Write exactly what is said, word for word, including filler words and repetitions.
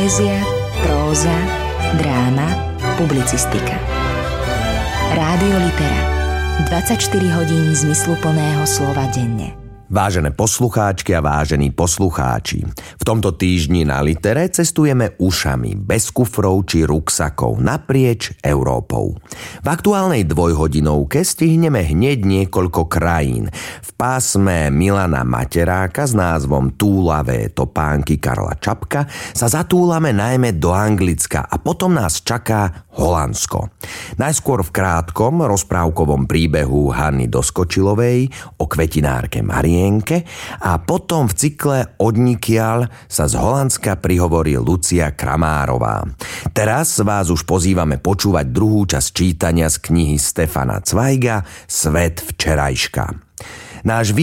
Poézia, próza, dráma, publicistika. Rádio Litera. dvadsaťštyri hodín zmysluplného slova denne. Vážené poslucháčky a vážení poslucháči, v tomto týždni na Litere cestujeme ušami, bez kufrov či ruksakov, naprieč Európou. V aktuálnej dvojhodinovke stihneme hneď niekoľko krajín. V pásme Milana Materáka s názvom Túlavé topánky Karla Čapka sa zatúlame najmä do Anglicka a potom nás čaká Holandsko. Najskôr v krátkom rozprávkovom príbehu Hany Doskočilovej o kvetinárke Marienke a potom v cykle Odnikiaľ sa z Holandska prihovorí Lucia Kramárová. Teraz vás už pozývame počúvať druhú časť čítania z knihy Stefana Zweiga Svet včerajška. Náš